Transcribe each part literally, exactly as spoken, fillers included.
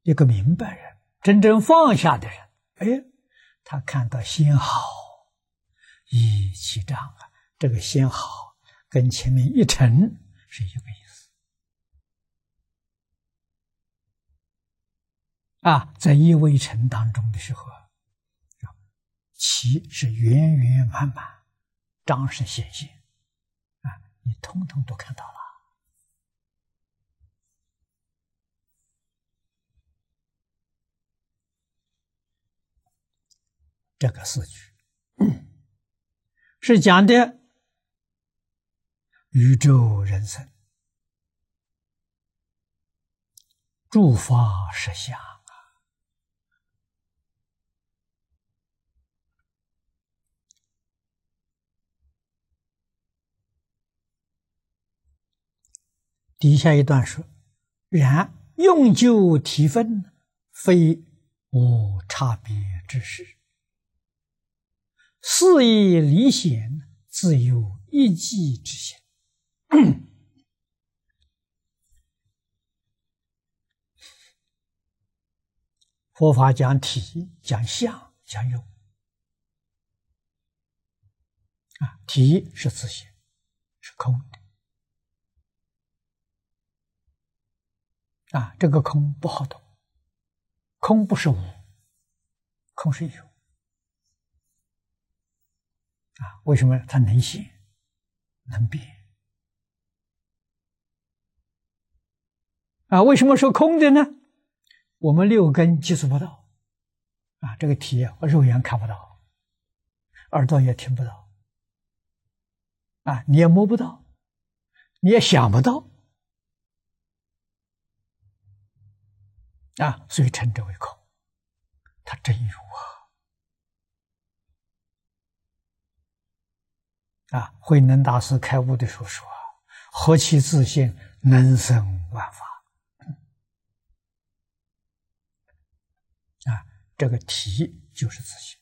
一个明白人，真正放下的人，哎，他看到先好以其丈啊，这个先好跟前面一尘是一个意思啊。在一微尘当中的时候，其是圆圆满满，章是显现啊，你通通都看到了。这个四句是讲的宇宙人生诸法实相啊。底下一段说：然用旧体分，非无差别之事。肆意离显，自有一迹之心。佛法讲体，讲相，讲有啊，体是自性，是空的啊，这个空不好懂，空不是无，空是有啊。为什么它能现能变啊？为什么说空的呢？我们六根接触不到啊，这个体肉眼看不到，耳朵也听不到啊，你也摸不到，你也想不到啊，所以称之为空。它真有啊！啊，慧能大师开悟的时候说：“何其自性，能生万法。”啊，这个体就是自性。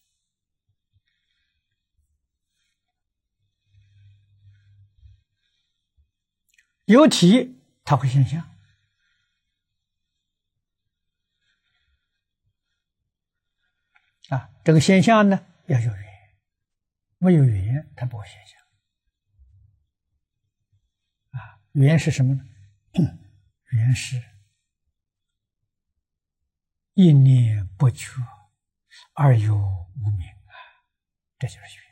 有体，它会现象。啊，这个现象呢要有缘，没有缘它不会现象。啊，缘是什么呢？缘是一念不觉而有无明啊，这就是缘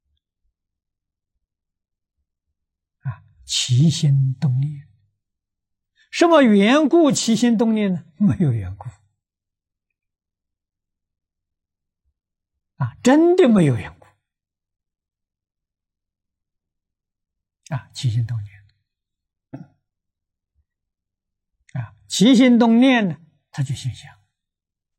啊。起心动念，什么缘故起心动念呢？没有缘故啊，真的没有缘故啊，起心动念啊，起心动念呢，它就现象。